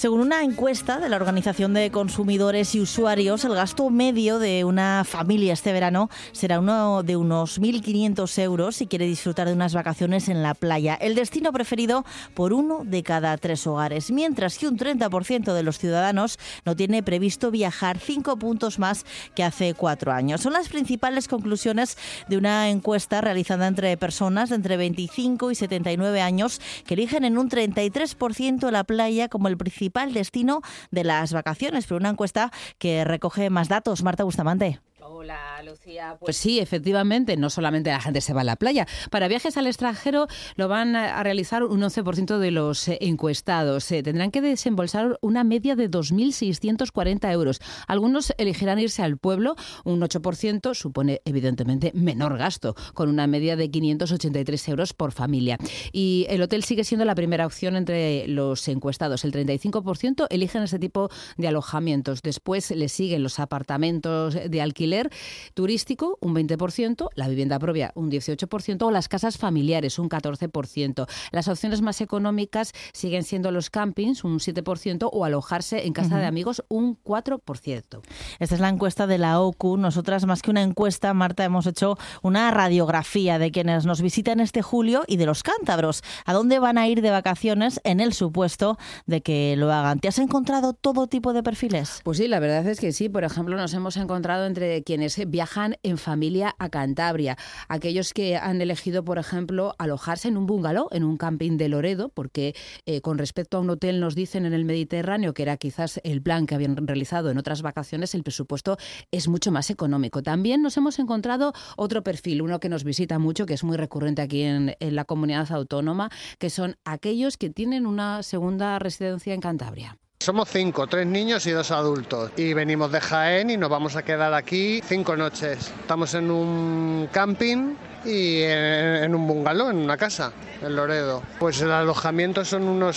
Según una encuesta de la Organización de Consumidores y Usuarios, el gasto medio de una familia este verano será uno de unos 1.500 euros si quiere disfrutar de unas vacaciones en la playa. El destino preferido por 1 de cada 3 hogares, mientras que un 30% de los ciudadanos no tiene previsto viajar, 5 puntos más que hace 4 años. Son las principales conclusiones de una encuesta realizada entre personas de entre 25 y 79 años que eligen en un 33% la playa como el principal destino de las vacaciones, pero una encuesta que recoge más datos. Marta Bustamante. Hola, Lucía. Pues sí, efectivamente, no solamente la gente se va a la playa. Para viajes al extranjero lo van a realizar un 11% de los encuestados. Tendrán que desembolsar una media de 2.640 euros. Algunos elegirán irse al pueblo. Un 8% supone, evidentemente, menor gasto, con una media de 583 euros por familia. Y el hotel sigue siendo la primera opción entre los encuestados. El 35% eligen este tipo de alojamientos. Después le siguen los apartamentos de alquiler turístico, un 20%, la vivienda propia, un 18%, o las casas familiares, un 14%. Las opciones más económicas siguen siendo los campings, un 7%, o alojarse en casa de amigos, un 4%. Esta es la encuesta de la OCU. Nosotras, más que una encuesta, Marta, hemos hecho una radiografía de quienes nos visitan este julio y de los cántabros. ¿A dónde van a ir de vacaciones en el supuesto de que lo hagan? ¿Te has encontrado todo tipo de perfiles? Pues sí, la verdad es que sí. Por ejemplo, nos hemos encontrado entre quienes viajan en familia a Cantabria, aquellos que han elegido, por ejemplo, alojarse en un bungalow, en un camping de Loredo, porque con respecto a un hotel nos dicen en el Mediterráneo, que era quizás el plan que habían realizado en otras vacaciones, el presupuesto es mucho más económico. También nos hemos encontrado otro perfil, uno que nos visita mucho, que es muy recurrente aquí en la comunidad autónoma, que son aquellos que tienen una segunda residencia en Cantabria. Somos 5, 3 niños y 2 adultos. Y venimos de Jaén y nos vamos a quedar aquí 5 noches. Estamos en un camping y en un bungalow, en una casa, en Loredo. Pues el alojamiento son unos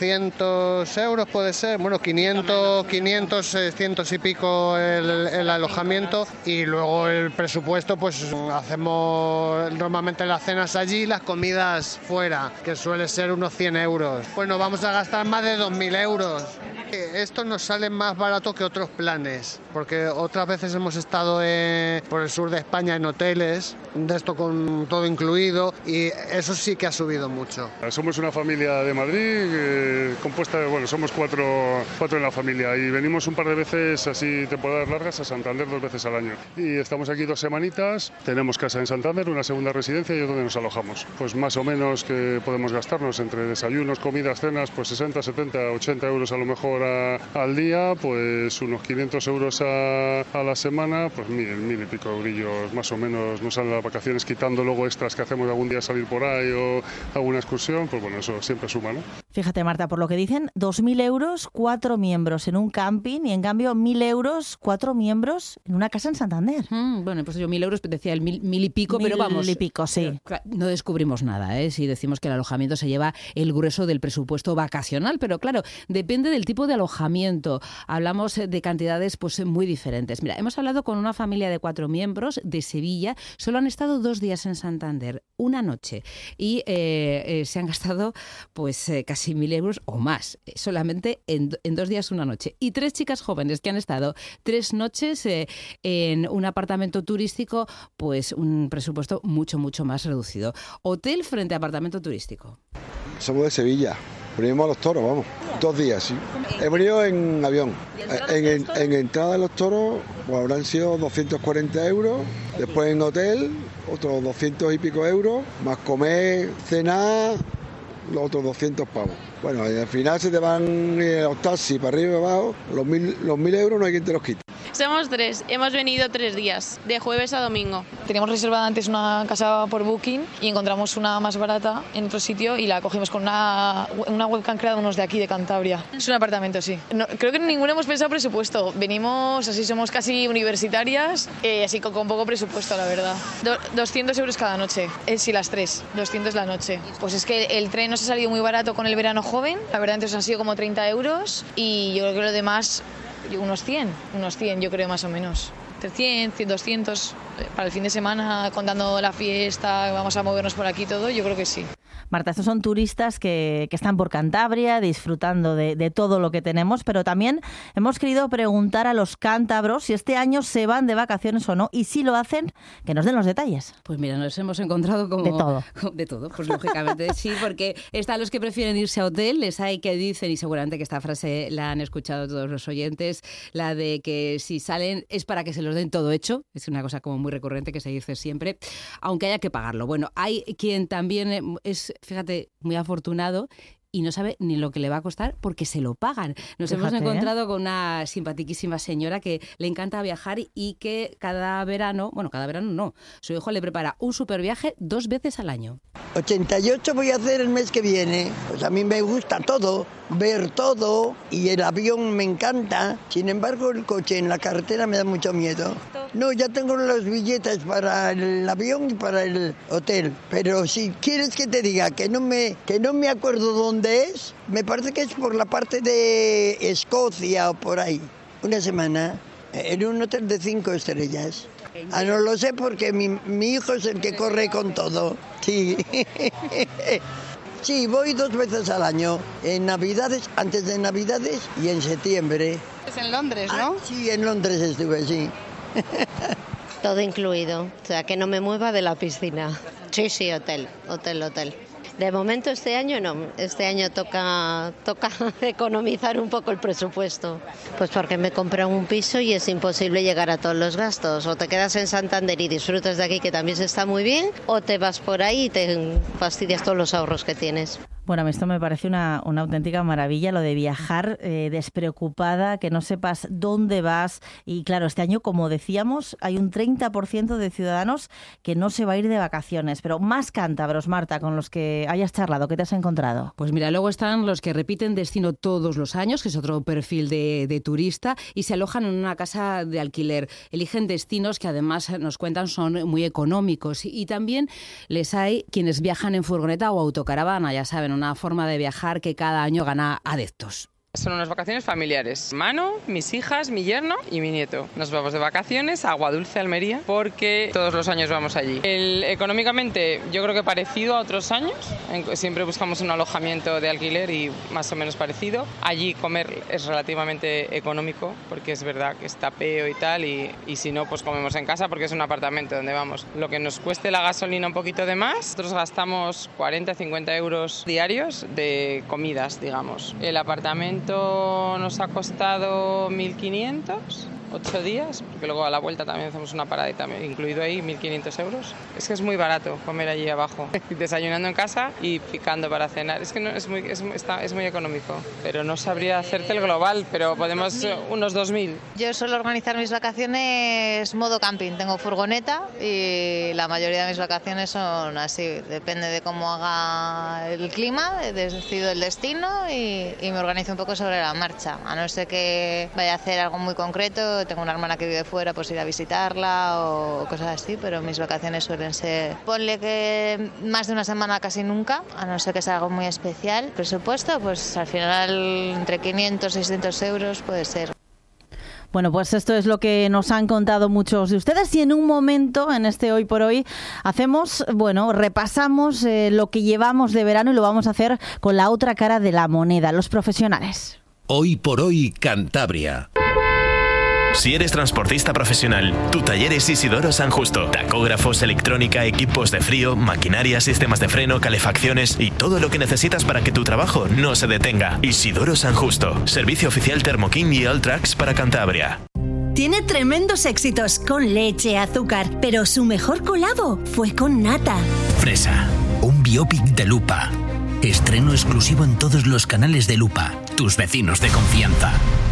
700 euros, puede ser. Bueno, 500, 600 y pico el alojamiento. Y luego el presupuesto, pues hacemos normalmente las cenas allí y las comidas fuera, que suele ser unos 100 euros. Pues nos vamos a gastar más de 2.000 euros. Esto nos sale más barato que otros planes, porque otras veces hemos estado por el sur de España en hoteles, de esto con todo incluido, y eso sí que ha subido mucho. Somos una familia de Madrid, compuesta de, somos cuatro en la familia, y venimos un par de veces, así temporadas largas, a Santander 2 veces al año. Y estamos aquí 2 semanitas, tenemos casa en Santander, una segunda residencia y es donde nos alojamos. Pues más o menos que podemos gastarnos entre desayunos, comidas, cenas, pues 60, 70, 80 euros a lo mejor al día, pues unos 500 euros a la semana, pues 1.000 y pico eurillos más o menos nos salen las vacaciones, quitando luego extras que hacemos algún día salir por ahí o alguna excursión, pues bueno, eso siempre suma, ¿no? Fíjate, Marta, por lo que dicen, 2.000 euros, 4 miembros en un camping, y en cambio 1.000 euros, 4 miembros en una casa en Santander. Bueno, pues yo 1.000 euros, decía el 1.000 y pico, pero vamos. 1.000 y pico, sí. No descubrimos nada, si decimos que el alojamiento se lleva el grueso del presupuesto vacacional, pero claro, depende del tipo de alojamiento. Hablamos de cantidades pues muy diferentes. Mira, hemos hablado con una familia de 4 miembros de Sevilla, solo han estado 2 días en Santander, una noche, y se han gastado pues casi 1.000 euros o más, solamente en 2 días, una noche. Y 3 chicas jóvenes que han estado 3 noches en un apartamento turístico, pues un presupuesto mucho más reducido. Hotel frente a apartamento turístico. Somos de Sevilla. Venimos a Los Toros, vamos. 2 días, sí. He venido en avión. En entrada de Los Toros pues habrán sido 240 euros. Después en hotel, otros 200 y pico euros. Más comer, cenar, los otros 200 pavos. Bueno, y al final se te van los taxis para arriba y para abajo. Los 1.000 euros no hay quien te los quite. Somos 3, hemos venido 3 días, de jueves a domingo. Teníamos reservada antes una casa por Booking y encontramos una más barata en otro sitio y la cogimos con una webcam creada unos de aquí, de Cantabria. Es un apartamento, sí. No, creo que ninguno hemos pensado presupuesto. Venimos, así somos casi universitarias, así con poco presupuesto, la verdad. 200 euros cada noche, sí, las 3, 200 la noche. Pues es que el tren nos ha salido muy barato con el verano joven, la verdad entonces han sido como 30 euros y yo creo que lo demás... Unos 100 yo creo más o menos. 100, 200 para el fin de semana, contando la fiesta, vamos a movernos por aquí todo, yo creo que sí. Marta, estos son turistas que están por Cantabria disfrutando de todo lo que tenemos, pero también hemos querido preguntar a los cántabros si este año se van de vacaciones o no, y si lo hacen, que nos den los detalles. Pues mira, nos hemos encontrado como... De todo, pues lógicamente sí, porque están los que prefieren irse a hotel, les hay que dicen, y seguramente que esta frase la han escuchado todos los oyentes, la de que si salen es para que se los den todo hecho, es una cosa como muy recurrente que se dice siempre, aunque haya que pagarlo. Bueno, hay quien también es, fíjate, muy afortunado y no sabe ni lo que le va a costar porque se lo pagan. Nos hemos encontrado con una simpatiquísima señora que le encanta viajar y que cada verano no, su hijo le prepara un superviaje 2 veces al año. 88 voy a hacer el mes que viene. Pues a mí me gusta todo, ver todo, y el avión me encanta. Sin embargo, el coche en la carretera me da mucho miedo. No, ya tengo los billetes para el avión y para el hotel. Pero si quieres que te diga que no me acuerdo dónde es, me parece que es por la parte de Escocia o por ahí. Una semana en un hotel de 5 estrellas. No lo sé porque mi hijo es el que corre con todo. Sí. Sí, voy 2 veces al año. En Navidades, antes de Navidades y en septiembre. Es en Londres, ¿no? Sí, en Londres estuve, sí. Todo incluido, o sea, que no me mueva de la piscina. Sí, hotel. De momento este año no, este año toca economizar un poco el presupuesto. Pues porque me compré un piso y es imposible llegar a todos los gastos. O te quedas en Santander y disfrutas de aquí, que también se está muy bien, o te vas por ahí y te fastidias todos los ahorros que tienes. Bueno, esto me parece una auténtica maravilla, lo de viajar despreocupada, que no sepas dónde vas. Y claro, este año, como decíamos, hay un 30% de ciudadanos que no se va a ir de vacaciones. Pero más cántabros, Marta, con los que hayas charlado, ¿qué te has encontrado? Pues mira, luego están los que repiten destino todos los años, que es otro perfil de turista, y se alojan en una casa de alquiler. Eligen destinos que además nos cuentan son muy económicos. Y también les hay quienes viajan en furgoneta o autocaravana, ya saben, una forma de viajar que cada año gana adeptos. Son unas vacaciones familiares. Mano, mis hijas, mi yerno y mi nieto. Nos vamos de vacaciones a Aguadulce, Almería, porque todos los años vamos allí. Económicamente, yo creo que parecido a otros años. Siempre buscamos un alojamiento de alquiler y más o menos parecido. Allí comer es relativamente económico, porque es verdad que está peo y tal, y si no, pues comemos en casa porque es un apartamento donde vamos. Lo que nos cueste la gasolina un poquito de más, nosotros gastamos 40-50 euros diarios de comidas, digamos. El apartamento nos ha costado 1.500, 8 días, porque luego a la vuelta también hacemos una paradita, incluido ahí 1.500 euros. Es que es muy barato comer allí abajo, desayunando en casa y picando para cenar. Es que no, es muy económico, pero no sabría hacerte el global, pero podemos unos 2.000. Yo suelo organizar mis vacaciones modo camping. Tengo furgoneta y la mayoría de mis vacaciones son así. Depende de cómo haga el clima, decido el destino y me organizo un poco sobre la marcha. A no ser que vaya a hacer algo muy concreto, tengo una hermana que vive fuera, pues ir a visitarla o cosas así, pero mis vacaciones suelen ser, ponle que más de una semana casi nunca, a no ser que sea algo muy especial. Presupuesto, pues al final entre 500 y 600 euros puede ser. Bueno, pues esto es lo que nos han contado muchos de ustedes y en un momento, en este Hoy por Hoy, repasamos lo que llevamos de verano y lo vamos a hacer con la otra cara de la moneda, los profesionales. Hoy por Hoy, Cantabria. Si eres transportista profesional, tu taller es Isidoro San Justo. Tacógrafos, electrónica, equipos de frío, maquinaria, sistemas de freno, calefacciones y todo lo que necesitas para que tu trabajo no se detenga. Isidoro San Justo. Servicio oficial Thermoking y Alltrax para Cantabria. Tiene tremendos éxitos con leche, azúcar, pero su mejor colabo fue con nata. Fresa, un biopic de Lupa. Estreno exclusivo en todos los canales de Lupa. Tus vecinos de confianza.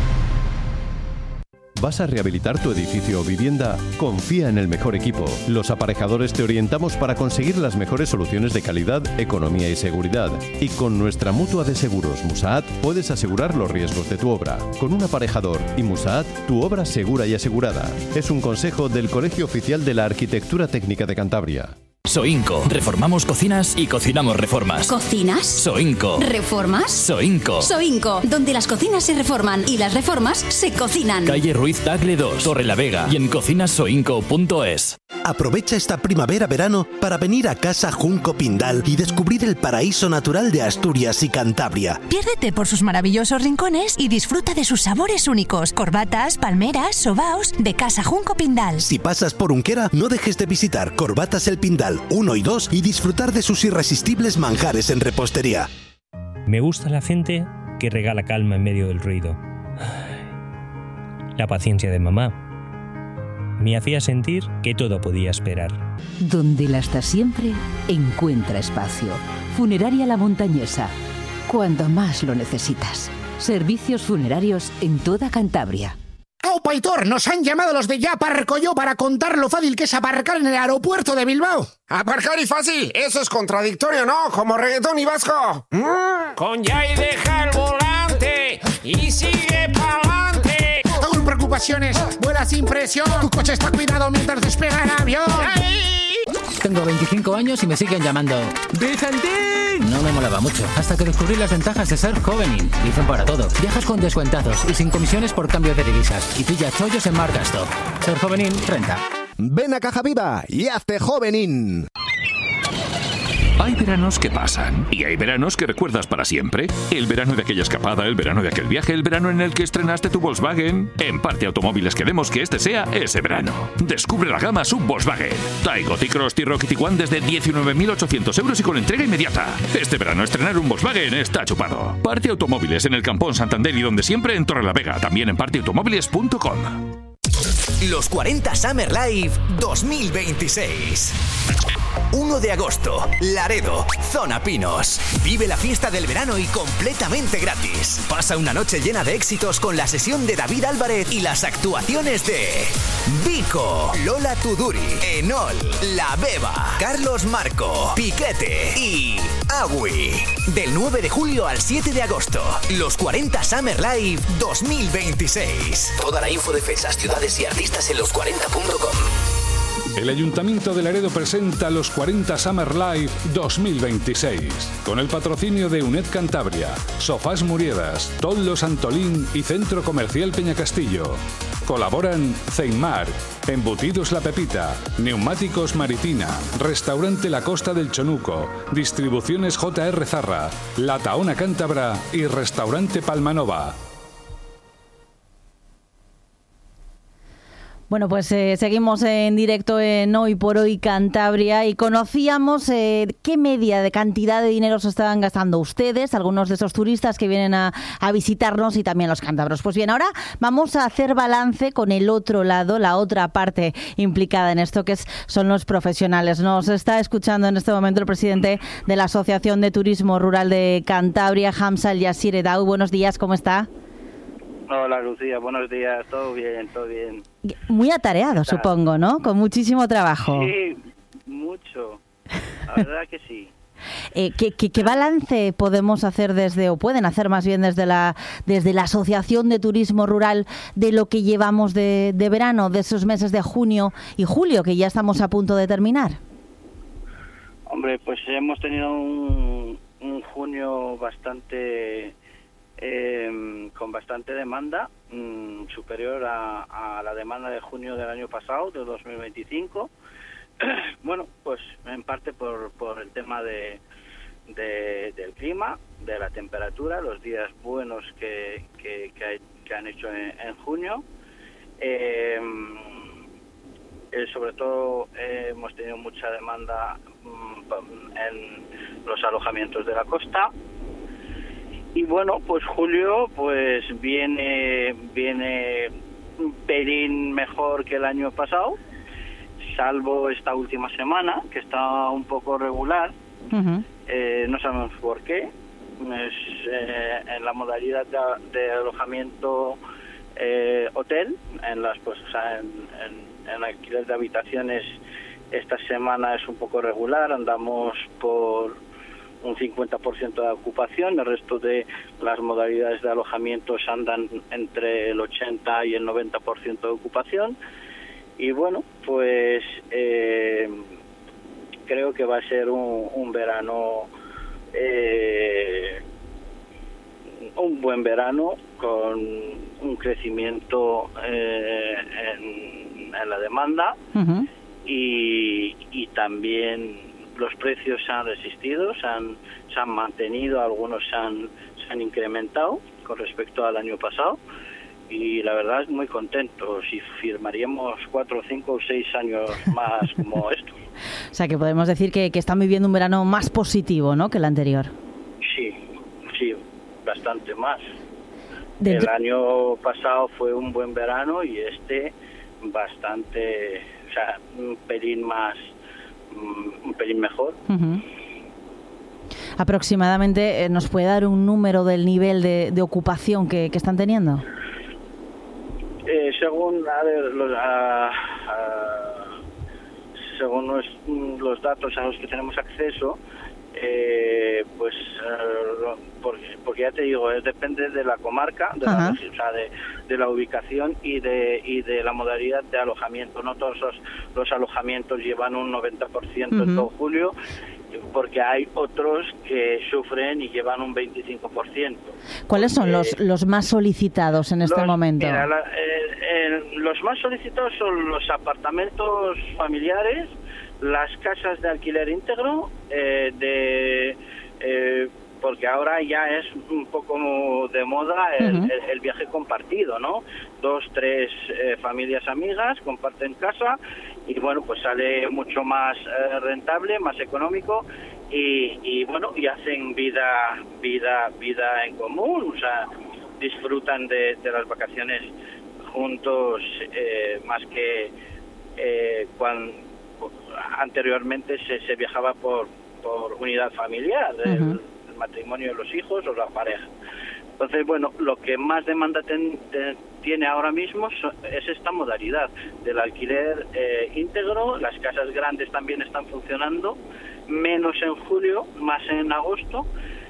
¿Vas a rehabilitar tu edificio o vivienda? Confía en el mejor equipo. Los aparejadores te orientamos para conseguir las mejores soluciones de calidad, economía y seguridad. Y con nuestra mutua de seguros Musaat puedes asegurar los riesgos de tu obra. Con un aparejador y Musaat, tu obra segura y asegurada. Es un consejo del Colegio Oficial de la Arquitectura Técnica de Cantabria. Soinco. Reformamos cocinas y cocinamos reformas. ¿Cocinas? Soinco. ¿Reformas? Soinco. Soinco, donde las cocinas se reforman y las reformas se cocinan. Calle Ruiz Tagle 2, Torre la Vega y en cocinasoinco.es. Aprovecha esta primavera-verano para venir a Casa Junco Pindal y descubrir el paraíso natural de Asturias y Cantabria. Piérdete por sus maravillosos rincones y disfruta de sus sabores únicos. Corbatas, palmeras, sobaos de Casa Junco Pindal. Si pasas por Unquera, no dejes de visitar Corbatas El Pindal 1 y 2 y disfrutar de sus irresistibles manjares en repostería. Me gusta la gente que regala calma en medio del ruido. La paciencia de mamá me hacía sentir que todo podía esperar. Donde la hasta siempre encuentra espacio. Funeraria La Montañesa. Cuando más lo necesitas. Servicios funerarios en toda Cantabria. ¡Aupa, Aitor! Nos han llamado los de Ya Aparco Yo para contar lo fácil que es aparcar en el aeropuerto de Bilbao. ¿Aparcar y fácil? Eso es contradictorio, ¿no? Como reggaetón y vasco. Con Ya y deja el volante y sigue pa'lante. Sin preocupaciones, vuela sin presión. Tu coche está cuidado mientras despega el avión. ¡Ay! Tengo 25 años y me siguen llamando ¡Vicentín! No me molaba mucho, hasta que descubrí las ventajas de ser Jovenin. Dicen para todo. Viajas con descuentazos y sin comisiones por cambio de divisas. Y pilla chollos en Mar Gasto. Ser Jovenin renta. Ven a Caja Viva y hazte Jovenin. Hay veranos que pasan y hay veranos que recuerdas para siempre. El verano de aquella escapada, el verano de aquel viaje, el verano en el que estrenaste tu Volkswagen. En Parte Automóviles queremos que este sea ese verano. Descubre la gama sub Volkswagen. Taigo, T-Cross, T-Roc y Tiguan desde 19.800 euros y con entrega inmediata. Este verano estrenar un Volkswagen está chupado. Parte Automóviles en el Campón Santander y donde siempre en Torrelavega. También en parteautomóviles.com. Los 40 Summer Live 2026. 1 de agosto, Laredo, Zona Pinos. Vive la fiesta del verano y completamente gratis. Pasa una noche llena de éxitos con la sesión de David Álvarez y las actuaciones de Vico, Lola Tuduri, Enol, La Beba, Carlos Marco, Piquete y Agui. Del 9 de julio al 7 de agosto. Los 40 Summer Live 2026. Toda la info de fechas, ciudades y artistas en los40.com. El Ayuntamiento de Laredo presenta los 40 Summer Live 2026, con el patrocinio de UNED Cantabria, Sofás Muriedas, Toldo Santolín y Centro Comercial Peñacastillo. Colaboran Ceinmar, Embutidos La Pepita, Neumáticos Maritina, Restaurante La Costa del Chonuco, Distribuciones JR Zarra, La Taona Cántabra y Restaurante Palmanova. Bueno, pues seguimos en directo en Hoy por Hoy Cantabria y conocíamos qué media de cantidad de dinero se estaban gastando ustedes, algunos de esos turistas que vienen a visitarnos y también los cántabros. Pues bien, ahora vamos a hacer balance con el otro lado, la otra parte implicada en esto, que son los profesionales. Nos está escuchando en este momento el presidente de la Asociación de Turismo Rural de Cantabria, Hamza El Yassir Edau. Buenos días, ¿cómo está? Hola Lucía, buenos días, todo bien, todo bien. Muy atareado, supongo, ¿no? Con muchísimo trabajo. Sí, mucho, la verdad que sí. ¿Qué balance podemos hacer o pueden hacer más bien desde la Asociación de Turismo Rural de lo que llevamos de verano, de esos meses de junio y julio, que ya estamos a punto de terminar? Hombre, pues hemos tenido un junio bastante... con bastante demanda, superior a la demanda de junio del año pasado, de 2025. Bueno, pues en parte por el tema del clima, de la temperatura, los días buenos que han hecho en junio. Sobre todo hemos tenido mucha demanda en los alojamientos de la costa. Y bueno, pues julio pues viene un pelín mejor que el año pasado, salvo esta última semana, que está un poco regular. Uh-huh. No sabemos por qué. En la modalidad de alojamiento hotel, en alquiler de habitaciones, esta semana es un poco regular, andamos por un 50% de ocupación, el resto de las modalidades de alojamientos andan entre el 80 y el 90% de ocupación. Y bueno, pues creo que va a ser un verano, un buen verano, con un crecimiento en la demanda. Uh-huh. y también los precios se han resistido, se han mantenido, algunos se han incrementado con respecto al año pasado, y la verdad es muy contento. Si firmaríamos 4, 5 o 6 años más como estos. O sea, que podemos decir que están viviendo un verano más positivo, ¿no?, que el anterior. Sí, bastante más. El año pasado fue un buen verano y bastante, o sea, un pelín mejor. Uh-huh. Aproximadamente, ¿nos puede dar un número del nivel de ocupación que están teniendo? Según los datos a los que tenemos acceso, porque ya te digo, depende de la comarca, de la ubicación y de la modalidad de alojamiento. No todos los alojamientos llevan un 90% en todo julio, porque hay otros que sufren y llevan un 25%. ¿Cuáles son los más solicitados en este momento? Mira, los más solicitados son los apartamentos familiares, las casas de alquiler íntegro, porque ahora ya es un poco de moda el viaje compartido, ¿no? 2, 3 familias amigas comparten casa y bueno, pues sale mucho más rentable, más económico y bueno, y hacen vida en común, o sea, disfrutan de las vacaciones juntos, más que cuando anteriormente se viajaba por unidad familiar, el matrimonio de los hijos o la pareja. Entonces, bueno, lo que más demanda tiene ahora mismo es esta modalidad del alquiler íntegro. Las casas grandes también están funcionando, menos en julio, más en agosto.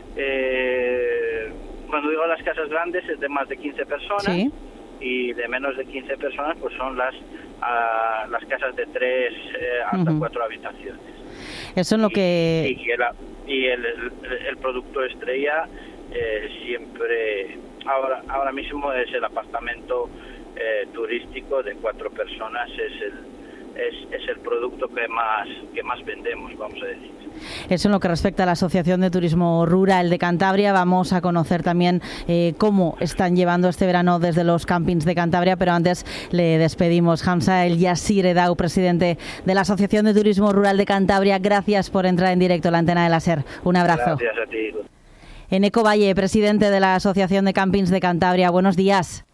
Cuando digo las casas grandes es de más de 15 personas. ¿Sí? Y de menos de 15 personas pues son las casas de 3 hasta 4 habitaciones. Eso es lo que... Y el producto estrella siempre, ahora mismo es el apartamento turístico de 4 personas, es el producto que más vendemos, vamos a decir. Eso en lo que respecta a la Asociación de Turismo Rural de Cantabria. Vamos a conocer también cómo están llevando este verano desde los campings de Cantabria, pero antes le despedimos. Hamza El Yassir Edau, presidente de la Asociación de Turismo Rural de Cantabria, gracias por entrar en directo a la antena de la SER. Un abrazo. Gracias a ti. Eneco Valle, presidente de la Asociación de Campings de Cantabria, buenos días.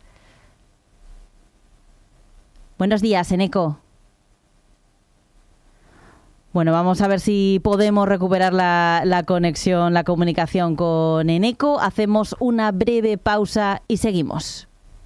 Buenos días, Eneco. Bueno, vamos a ver si podemos recuperar la conexión, la comunicación con Eneco. Hacemos una breve pausa y seguimos.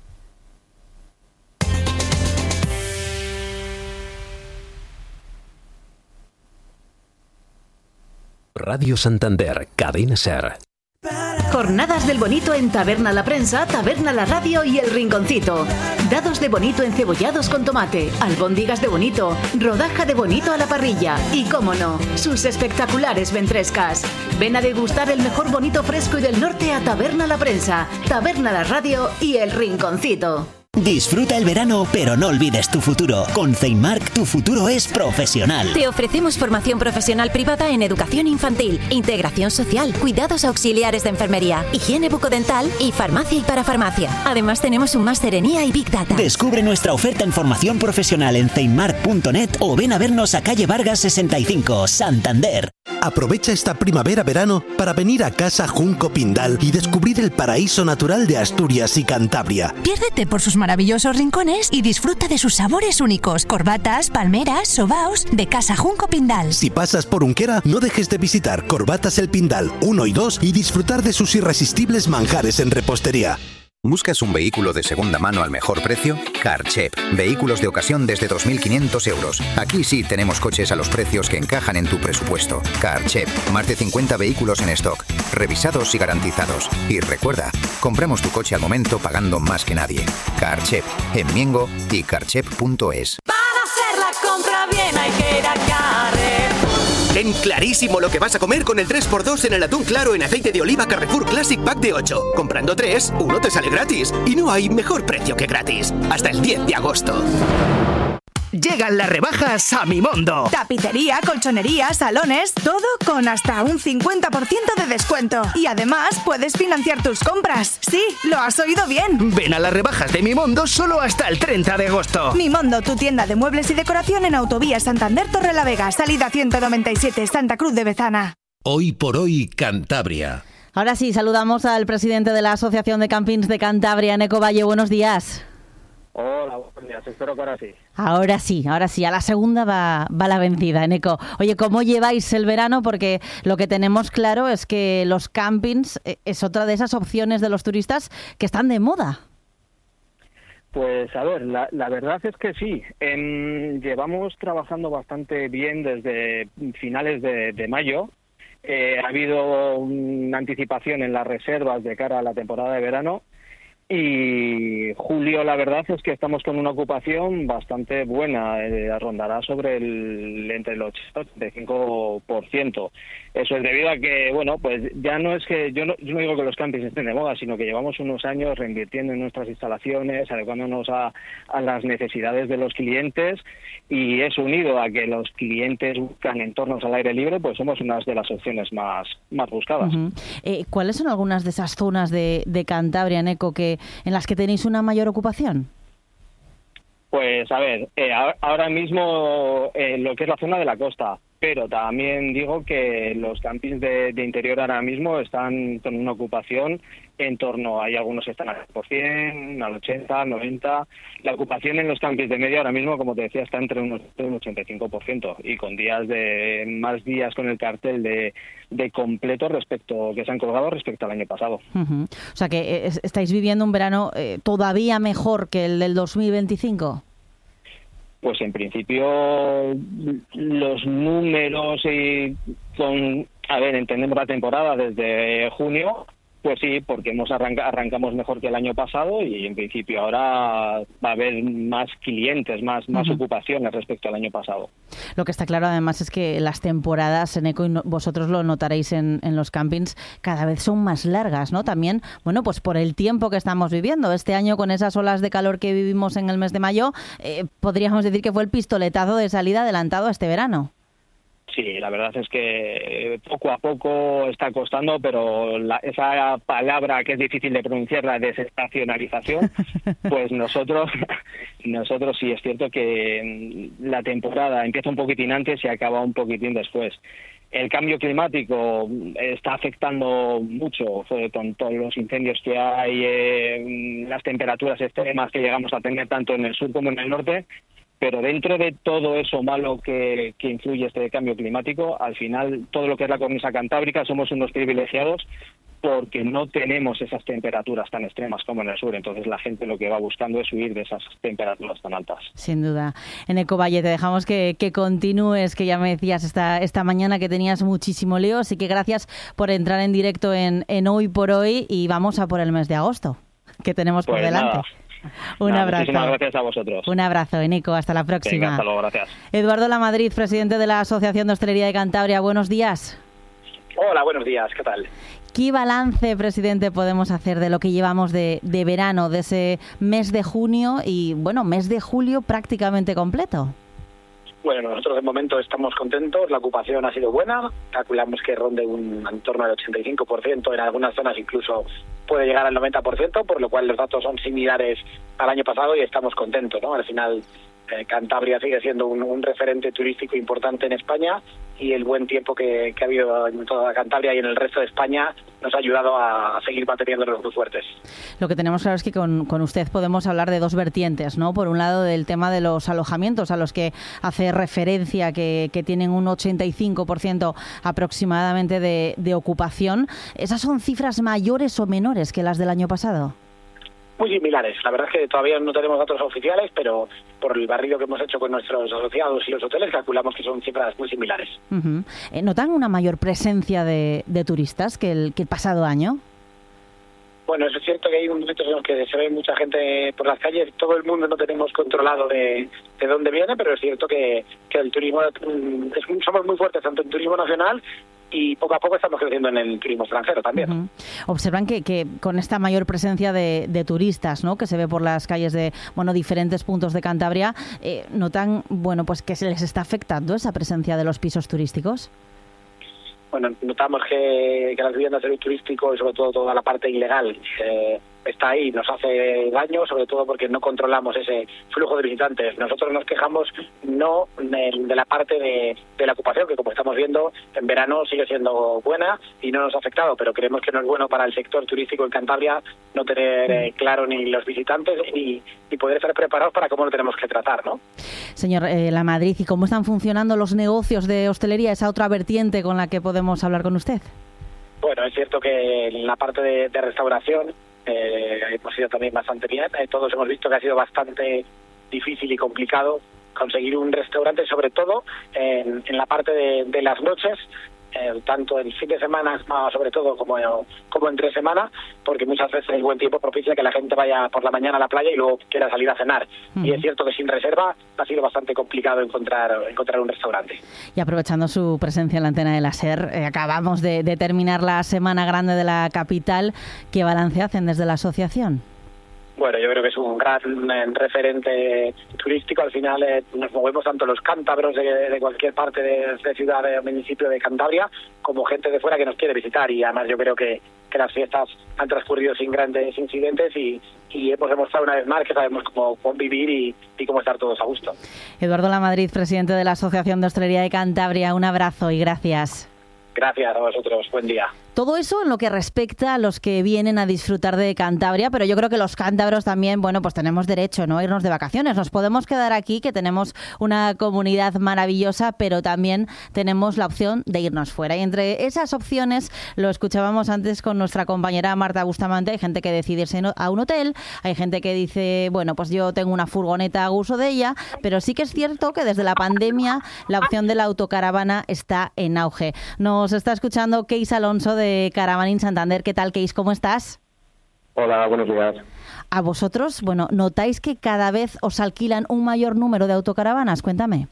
Radio Santander, Cadena SER. Jornadas del Bonito en Taberna La Prensa, Taberna La Radio y El Rinconcito. Dados de bonito encebollados con tomate, albóndigas de bonito, rodaja de bonito a la parrilla y, cómo no, sus espectaculares ventrescas. Ven a degustar el mejor bonito fresco y del norte a Taberna La Prensa, Taberna La Radio y El Rinconcito. Disfruta el verano, pero no olvides tu futuro. Con Ceinmark, tu futuro es profesional. Te ofrecemos formación profesional privada en educación infantil, integración social, cuidados auxiliares de enfermería, higiene bucodental y farmacia y parafarmacia. Además, tenemos un máster en IA y Big Data. Descubre nuestra oferta en formación profesional en ceinmark.net o ven a vernos a calle Vargas 65, Santander. Aprovecha esta primavera-verano para venir a Casa Junco Pindal y descubrir el paraíso natural de Asturias y Cantabria. Piérdete por sus maravillosos rincones y disfruta de sus sabores únicos. Corbatas, palmeras, sobaos de Casa Junco Pindal. Si pasas por Unquera, no dejes de visitar Corbatas El Pindal 1 y 2 y disfrutar de sus irresistibles manjares en repostería. ¿Buscas un vehículo de segunda mano al mejor precio? Carchep. Vehículos de ocasión desde 2.500 euros. Aquí sí tenemos coches a los precios que encajan en tu presupuesto. Carchep. Más de 50 vehículos en stock. Revisados y garantizados. Y recuerda, compramos tu coche al momento pagando más que nadie. Carchep. En Miengo y carchep.es. Para hacer la compra bien hay que ir a Carrefour. Ten clarísimo lo que vas a comer con el 3x2 en el atún claro en aceite de oliva Carrefour Classic Pack de 8. Comprando 3, uno te sale gratis. Y no hay mejor precio que gratis. Hasta el 10 de agosto. Llegan las rebajas a Mimondo. Tapicería, colchonería, salones, todo con hasta un 50% de descuento. Y además puedes financiar tus compras. Sí, lo has oído bien. Ven a las rebajas de Mimondo solo hasta el 30 de agosto. Mimondo, tu tienda de muebles y decoración en Autovía Santander Torrelavega, salida 197, Santa Cruz de Bezana. Hoy por hoy, Cantabria. Ahora sí, saludamos al presidente de la Asociación de Campings de Cantabria, Eneco Valle. Buenos días. Hola, buenos días. Espero que ahora sí. Ahora sí. A la segunda va la vencida, Eneco. Oye, ¿cómo lleváis el verano? Porque lo que tenemos claro es que los campings es otra de esas opciones de los turistas que están de moda. Pues a ver, la verdad es que sí. Llevamos trabajando bastante bien desde finales de mayo. Ha habido una anticipación en las reservas de cara a la temporada de verano y julio la verdad es que estamos con una ocupación bastante buena, rondará sobre entre el 85%. Eso es debido a que, bueno, pues ya no es que yo no digo que los campings estén de moda, sino que llevamos unos años reinvirtiendo en nuestras instalaciones, adecuándonos a las necesidades de los clientes, y eso unido a que los clientes buscan entornos al aire libre, pues somos una de las opciones más buscadas. Uh-huh. ¿Cuáles son algunas de esas zonas de Cantabria, Eneco, en las que tenéis una mayor ocupación? Pues a ver, ahora mismo lo que es la zona de la costa, pero también digo que los campings de interior ahora mismo están con una ocupación en torno, hay algunos que están al 100%, al 80%, al 90%. La ocupación en los campings de media ahora mismo, como te decía, está entre un 85% y con más días con el cartel de completo que se han colgado respecto al año pasado. Uh-huh. O sea que estáis viviendo un verano todavía mejor que el del 2025. Pues en principio los números entendemos la temporada desde junio, pues sí, porque arrancamos mejor que el año pasado y en principio ahora va a haber más clientes, más ocupaciones respecto al año pasado. Lo que está claro además es que las temporadas, Eneco, y vosotros lo notaréis en los campings, cada vez son más largas, ¿no? También, bueno, pues por el tiempo que estamos viviendo. Este año, con esas olas de calor que vivimos en el mes de mayo, podríamos decir que fue el pistoletazo de salida adelantado a este verano. Sí, la verdad es que poco a poco está costando, pero esa palabra que es difícil de pronunciar, la desestacionalización, pues nosotros sí es cierto que la temporada empieza un poquitín antes y acaba un poquitín después. El cambio climático está afectando mucho, con todos los incendios que hay, las temperaturas extremas que llegamos a tener tanto en el sur como en el norte. Pero dentro de todo eso malo que influye este cambio climático, al final todo lo que es la cornisa cantábrica somos unos privilegiados porque no tenemos esas temperaturas tan extremas como en el sur. Entonces la gente lo que va buscando es huir de esas temperaturas tan altas. Sin duda. Eneco Valle, te dejamos que continúes, que ya me decías esta mañana que tenías muchísimo lío, así que gracias por entrar en directo en Hoy por Hoy y vamos a por el mes de agosto, que tenemos por delante. Nada. Un abrazo. Muchísimas gracias a vosotros. Un abrazo, Eneco. Hasta la próxima. Venga, hasta luego, gracias. Eduardo Lamadrid, presidente de la Asociación de Hostelería de Cantabria. Buenos días. Hola, buenos días. ¿Qué tal? ¿Qué balance, presidente, podemos hacer de lo que llevamos de verano, de ese mes de junio y, bueno, mes de julio prácticamente completo? Bueno, nosotros de momento estamos contentos, la ocupación ha sido buena, calculamos que ronde en torno al 85%, en algunas zonas incluso puede llegar al 90%, por lo cual los datos son similares al año pasado y estamos contentos, ¿no? Al final Cantabria sigue siendo un referente turístico importante en España y el buen tiempo que ha habido en toda Cantabria y en el resto de España nos ha ayudado a seguir manteniéndonos muy fuertes. Lo que tenemos claro es que con usted podemos hablar de dos vertientes, ¿no? Por un lado, del tema de los alojamientos a los que hace referencia, que tienen un 85% aproximadamente de ocupación. ¿Esas son cifras mayores o menores que las del año pasado? Muy similares. La verdad es que todavía no tenemos datos oficiales, pero por el barrido que hemos hecho con nuestros asociados y los hoteles, calculamos que son cifras muy similares. Uh-huh. ¿Notan una mayor presencia de turistas que el pasado año? Bueno, es cierto que hay momentos en los que se ve mucha gente por las calles. Todo el mundo no tenemos controlado de dónde viene, pero es cierto que el turismo somos muy fuertes tanto en turismo nacional y poco a poco estamos creciendo en el turismo extranjero también. Observan que con esta mayor presencia de turistas, ¿no?, que se ve por las calles de diferentes puntos de Cantabria, notan pues que se les está afectando esa presencia de los pisos turísticos. Bueno, notamos que las viviendas del turístico y sobre todo toda la parte ilegal está ahí, nos hace daño, sobre todo porque no controlamos ese flujo de visitantes. Nosotros nos quejamos no de la parte de la ocupación, que como estamos viendo, en verano sigue siendo buena y no nos ha afectado, pero creemos que no es bueno para el sector turístico en Cantabria no tener claro ni los visitantes ni poder estar preparados para cómo lo tenemos que tratar, ¿no? Señor Lamadrid, ¿y cómo están funcionando los negocios de hostelería, esa otra vertiente con la que podemos hablar con usted? Bueno, es cierto que en la parte de restauración hemos ido también bastante bien. Todos hemos visto que ha sido bastante difícil y complicado conseguir un restaurante, sobre todo en la parte de las noches, tanto el fin de semana sobre todo como entre semana, porque muchas veces el buen tiempo propicia que la gente vaya por la mañana a la playa y luego quiera salir a cenar. Y es cierto que sin reserva ha sido bastante complicado encontrar un restaurante. Y aprovechando su presencia en la antena de la SER, acabamos de terminar la Semana Grande de la capital. ¿Qué balance hacen desde la asociación? Bueno, yo creo que es un gran referente turístico. Al final nos movemos tanto los cántabros de cualquier parte de ciudad o municipio de Cantabria como gente de fuera que nos quiere visitar, y además yo creo que las fiestas han transcurrido sin grandes incidentes y hemos demostrado una vez más que sabemos cómo convivir y cómo estar todos a gusto. Eduardo Lamadrid, presidente de la Asociación de Hostelería de Cantabria, un abrazo y gracias. Gracias a vosotros, buen día. Todo eso en lo que respecta a los que vienen a disfrutar de Cantabria, pero yo creo que los cántabros también, pues tenemos derecho, ¿no?, a irnos de vacaciones. Nos podemos quedar aquí, que tenemos una comunidad maravillosa, pero también tenemos la opción de irnos fuera. Y entre esas opciones, lo escuchábamos antes con nuestra compañera Marta Bustamante, hay gente que decide irse a un hotel, hay gente que dice, pues yo tengo una furgoneta, hago uso de ella, pero sí que es cierto que desde la pandemia la opción de la autocaravana está en auge. Nos está escuchando Keis Alonso de Caravaning Santander. ¿Qué tal, Keis? ¿Cómo estás? Hola, buenos días. ¿A vosotros, notáis que cada vez os alquilan un mayor número de autocaravanas? Cuéntame.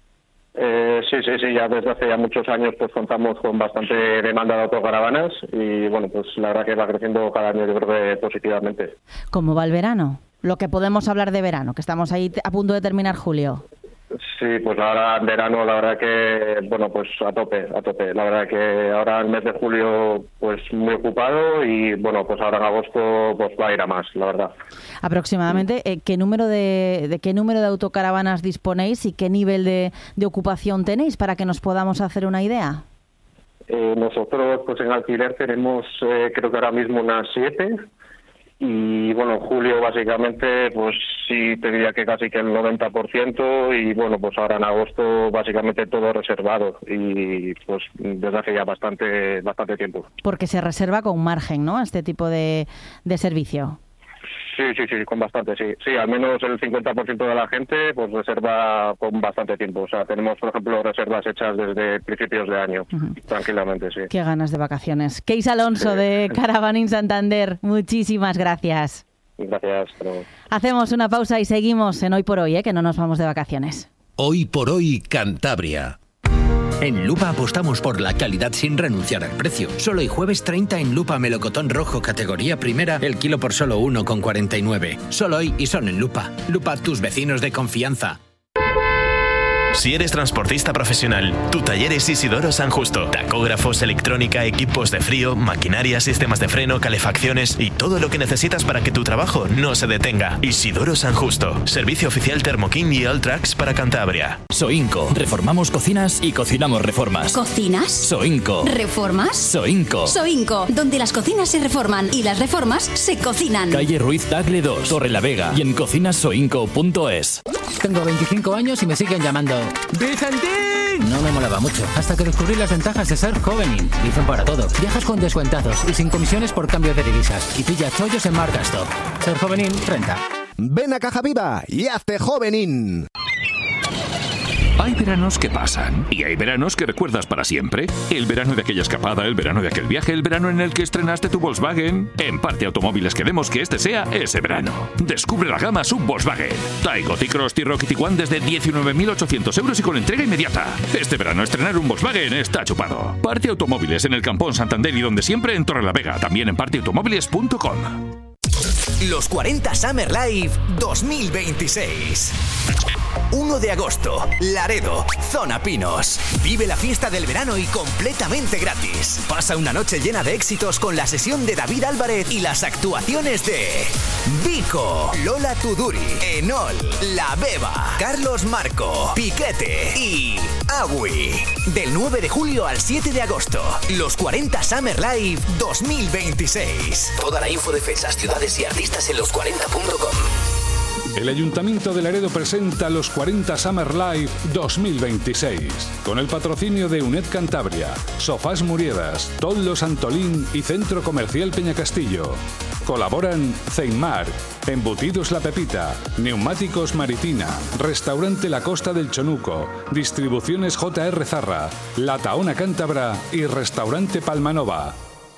Sí, ya desde hace ya muchos años pues contamos con bastante demanda de autocaravanas y pues la verdad que va creciendo cada año, yo creo que positivamente. ¿Cómo va el verano? Lo que podemos hablar de verano, que estamos ahí a punto de terminar julio. Sí, pues ahora en verano la verdad que, pues a tope. La verdad que ahora el mes de julio pues muy ocupado y pues ahora en agosto pues va a ir a más, la verdad. Aproximadamente, ¿qué número de autocaravanas disponéis y qué nivel de ocupación tenéis para que nos podamos hacer una idea? Nosotros pues en alquiler tenemos creo que ahora mismo unas 7. Y julio básicamente pues sí te diría que casi que el 90% y pues ahora en agosto básicamente todo reservado y pues desde hace ya bastante tiempo. Porque se reserva con margen, ¿no?, este tipo de servicio. Sí, con bastante, sí. Sí, al menos el 50% de la gente pues reserva con bastante tiempo. O sea, tenemos, por ejemplo, reservas hechas desde principios de año, tranquilamente, sí. Qué ganas de vacaciones. Keis Alonso de Caravaning Santander, muchísimas gracias. Gracias. Hacemos una pausa y seguimos en Hoy por Hoy, que no nos vamos de vacaciones. Hoy por Hoy Cantabria. En Lupa apostamos por la calidad sin renunciar al precio. Solo hoy jueves 30 en Lupa melocotón rojo categoría primera, el kilo por solo 1,49. Solo hoy y son en Lupa. Lupa, tus vecinos de confianza. Si eres transportista profesional, tu taller es Isidoro San Justo. Tacógrafos, electrónica, equipos de frío, maquinaria, sistemas de freno, calefacciones y todo lo que necesitas para que tu trabajo no se detenga. Isidoro San Justo. Servicio oficial Thermoking y Alltrax para Cantabria. Soinco. Reformamos cocinas y cocinamos reformas. ¿Cocinas? Soinco. ¿Reformas? Soinco. Soinco. Donde las cocinas se reforman y las reformas se cocinan. Calle Ruiz Tagle 2, Torrelavega y en cocinasoinco.es. Tengo 25 años y me siguen llamando ¡Vicentín! No me molaba mucho, hasta que descubrí las ventajas de ser Jovenin. Dicen para todo. Viajas con descuentazos y sin comisiones por cambio de divisas. Y pilla chollos en Marcastop. Ser Jovenin renta. Ven a Caja Viva y hazte Jovenin. Hay veranos que pasan y hay veranos que recuerdas para siempre. El verano de aquella escapada, el verano de aquel viaje, el verano en el que estrenaste tu Volkswagen. En Parte Automóviles queremos que este sea ese verano. Descubre la gama sub Volkswagen. Taigo, T-Cross, T-Roc y Tiguan desde 19.800 euros y con entrega inmediata. Este verano estrenar un Volkswagen está chupado. Parte Automóviles en el Campón Santander y donde siempre en Torrelavega. También en parteautomóviles.com. Los 40 Summer Live 2026. 1 de agosto, Laredo, Zona Pinos. Vive la fiesta del verano y completamente gratis. Pasa una noche llena de éxitos con la sesión de David Álvarez y las actuaciones de Vico, Lola Tuduri, Enol, La Beba, Carlos Marco, Piquete y Agui. Del 9 de julio al 7 de agosto. Los 40 Summer Live 2026. Toda la info de fechas, ciudades y artistas en los40.com. El Ayuntamiento de Laredo presenta los 40 Summer Live 2026, con el patrocinio de UNED Cantabria, Sofás Muriedas, Toldo Santolín y Centro Comercial Peñacastillo. Colaboran Ceinmar, Embutidos La Pepita, Neumáticos Maritina, Restaurante La Costa del Chonuco, Distribuciones JR Zarra, La Taona Cántabra y Restaurante Palmanova.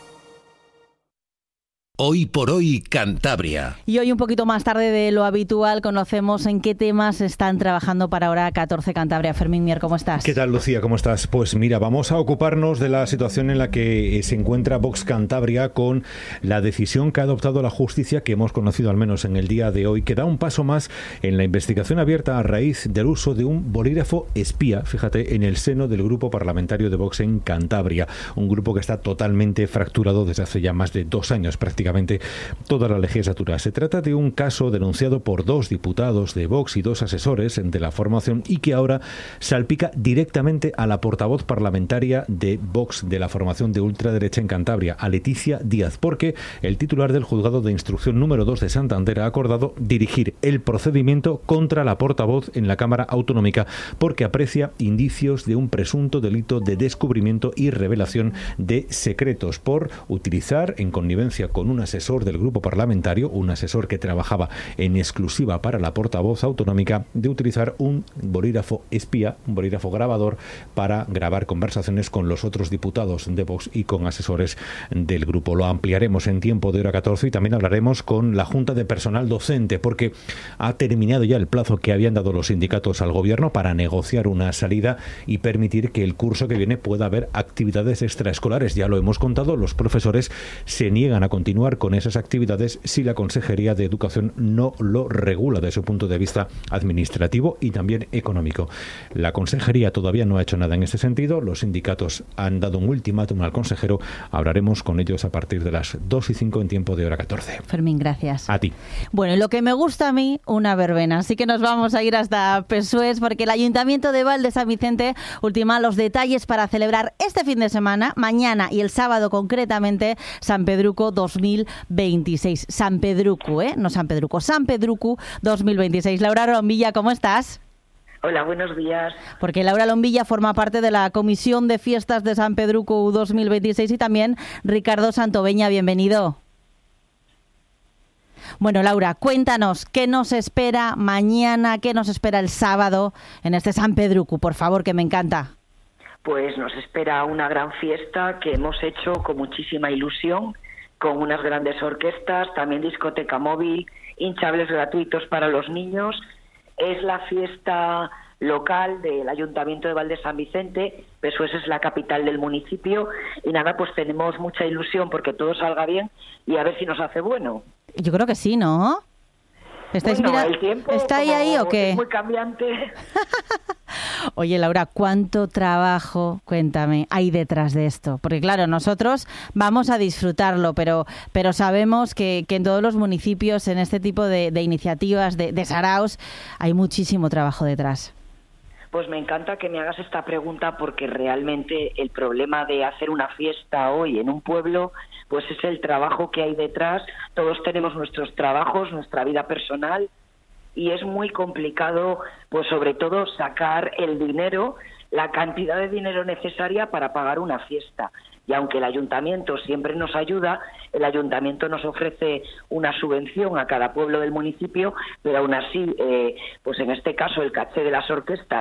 Hoy por hoy, Cantabria. Y hoy, un poquito más tarde de lo habitual, conocemos en qué temas están trabajando para Hora 14 Cantabria. Fermín Mier, ¿cómo estás? ¿Qué tal, Lucía? ¿Cómo estás? Pues mira, vamos a ocuparnos de la situación en la que se encuentra Vox Cantabria con la decisión que ha adoptado la justicia, que hemos conocido al menos en el día de hoy, que da un paso más en la investigación abierta a raíz del uso de un bolígrafo espía, fíjate, en el seno del grupo parlamentario de Vox en Cantabria. Un grupo que está totalmente fracturado desde hace ya más de 2 años prácticamente. Toda la legislatura. Se trata de un caso denunciado por 2 diputados de Vox y 2 asesores de la formación y que ahora salpica directamente a la portavoz parlamentaria de Vox de la formación de ultraderecha en Cantabria, a Leticia Díaz, porque el titular del juzgado de instrucción número 2 de Santander ha acordado dirigir el procedimiento contra la portavoz en la Cámara Autonómica porque aprecia indicios de un presunto delito de descubrimiento y revelación de secretos por utilizar en connivencia con un asesor del grupo parlamentario, un asesor que trabajaba en exclusiva para la portavoz autonómica, de utilizar un bolígrafo espía, un bolígrafo grabador, para grabar conversaciones con los otros diputados de Vox y con asesores del grupo. Lo ampliaremos en tiempo de Hora 14 y también hablaremos con la Junta de Personal Docente, porque ha terminado ya el plazo que habían dado los sindicatos al gobierno para negociar una salida y permitir que el curso que viene pueda haber actividades extraescolares. Ya lo hemos contado, los profesores se niegan a continuar con esas actividades si la Consejería de Educación no lo regula desde su punto de vista administrativo y también económico. La Consejería todavía no ha hecho nada en ese sentido. Los sindicatos han dado un ultimátum al consejero. Hablaremos con ellos a partir de las 2:05 en tiempo de Hora 14. Fermín, gracias. A ti. Bueno, y lo que me gusta a mí, una verbena. Así que nos vamos a ir hasta Pesués porque el Ayuntamiento de Val de San Vicente ultima los detalles para celebrar este fin de semana, mañana y el sábado concretamente, San Pedruco 2026. San Pedruco, no San Pedruco, San Pedruco 2026. Laura Lombilla, ¿cómo estás? Hola, buenos días. Porque Laura Lombilla forma parte de la Comisión de Fiestas de San Pedruco 2026 y también Ricardo Santoveña, bienvenido. Bueno, Laura, cuéntanos, ¿qué nos espera mañana, qué nos espera el sábado en este San Pedruco? Por favor, que me encanta. Pues nos espera una gran fiesta que hemos hecho con muchísima ilusión, con unas grandes orquestas, también discoteca móvil, hinchables gratuitos para los niños. Es la fiesta local del Ayuntamiento de Val de San Vicente. Pesués es la capital del municipio y nada, pues tenemos mucha ilusión porque todo salga bien y a ver si nos hace bueno. Yo creo que sí, ¿no? Bueno, el tiempo ¿está ahí o qué? Es muy cambiante. Oye, Laura, ¿cuánto trabajo, cuéntame, hay detrás de esto? Porque claro, nosotros vamos a disfrutarlo, pero sabemos que en todos los municipios, en este tipo de iniciativas, de saraos, hay muchísimo trabajo detrás. Pues me encanta que me hagas esta pregunta porque realmente el problema de hacer una fiesta hoy en un pueblo pues es el trabajo que hay detrás. Todos tenemos nuestros trabajos, nuestra vida personal y es muy complicado, pues sobre todo sacar el dinero, la cantidad de dinero necesaria para pagar una fiesta. Y aunque el ayuntamiento siempre nos ayuda, el ayuntamiento nos ofrece una subvención a cada pueblo del municipio, pero aún así, pues en este caso el caché de las orquestas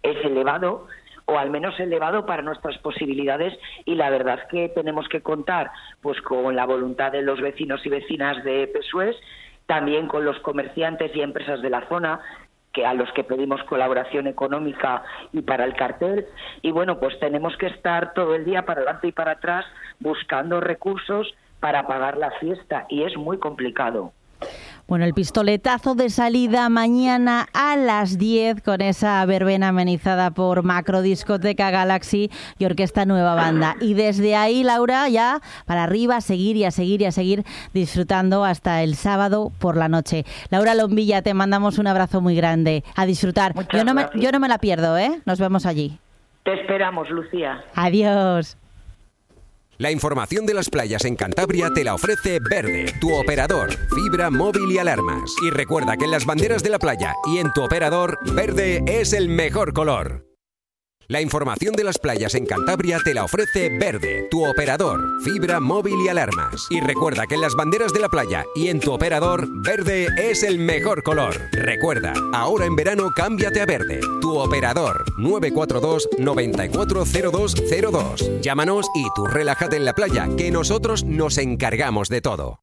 es elevado, o al menos elevado para nuestras posibilidades, y la verdad es que tenemos que contar pues con la voluntad de los vecinos y vecinas de Pesués, también con los comerciantes y empresas de la zona, que a los que pedimos colaboración económica y para el cartel, y bueno, pues tenemos que estar todo el día para adelante y para atrás buscando recursos para pagar la fiesta, y es muy complicado. Bueno, el pistoletazo de salida mañana a las 10 con esa verbena amenizada por Macro Discoteca Galaxy y Orquesta Nueva Banda. Y desde ahí, Laura, ya para arriba, a seguir disfrutando hasta el sábado por la noche. Laura Lombilla, te mandamos un abrazo muy grande. A disfrutar. Yo no me la pierdo, ¿eh? Nos vemos allí. Te esperamos, Lucía. Adiós. La información de las playas en Cantabria te la ofrece Verde, tu operador, fibra, móvil y alarmas. Y recuerda que en las banderas de la playa y en tu operador, verde es el mejor color. La información de las playas en Cantabria te la ofrece Verde, tu operador, fibra, móvil y alarmas. Y recuerda que en las banderas de la playa y en tu operador, verde es el mejor color. Recuerda, ahora en verano cámbiate a Verde, tu operador, 942 940202. Llámanos y tú relájate en la playa, que nosotros nos encargamos de todo.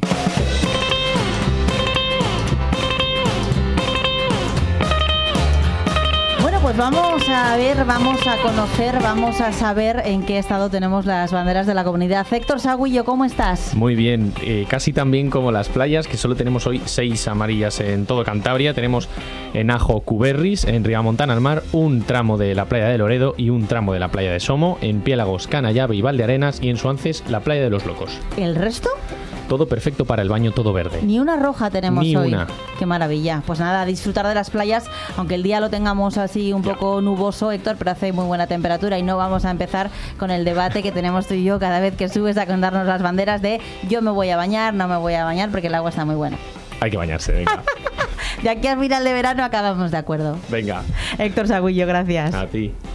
Pues vamos a ver, vamos a conocer, vamos a saber en qué estado tenemos las banderas de la comunidad. Héctor Sagüillo, ¿cómo estás? Muy bien, casi tan bien como las playas, que solo tenemos hoy 6 amarillas en todo Cantabria. Tenemos en Ajo, Cuberris, en Ribamontana al Mar, un tramo de la playa de Loredo y un tramo de la playa de Somo, en Piélagos, Canallave y Valdearenas, y en Suances la playa de los Locos. ¿El resto? Todo perfecto para el baño, todo verde. Ni una roja tenemos Ni hoy. Una. Qué maravilla. Pues nada, a disfrutar de las playas, aunque el día lo tengamos así un poco nuboso, Héctor, pero hace muy buena temperatura, y no vamos a empezar con el debate que tenemos tú y yo cada vez que subes a contarnos las banderas de yo me voy a bañar, no me voy a bañar, porque el agua está muy buena. Hay que bañarse, venga. De aquí al final de verano acabamos de acuerdo. Venga. Héctor Sagüillo, gracias. A ti.